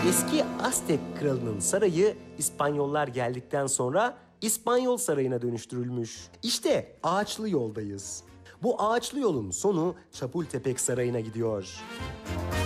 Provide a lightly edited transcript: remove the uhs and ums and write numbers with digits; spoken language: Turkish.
Eski Aztek kralının sarayı İspanyollar geldikten sonra İspanyol sarayına dönüştürülmüş. İşte Ağaçlı yoldayız. Bu ağaçlı yolun sonu Çapultepek Sarayı'na gidiyor.